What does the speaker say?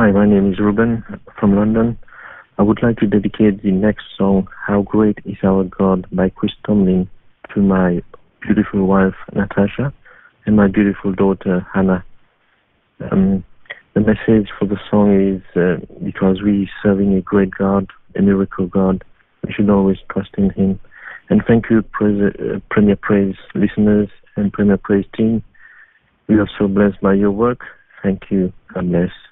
Hi, my name is Ruben from London. I would like to dedicate the next song, How Great Is Our God by Chris Tomlin, to my beautiful wife, Natasha, and my beautiful daughter, Hannah. The message for the song is because we serving a great God, a miracle God, we should always trust in Him. And thank you, Premier Praise listeners and Premier Praise team. We are so blessed by your work. Thank you. God bless.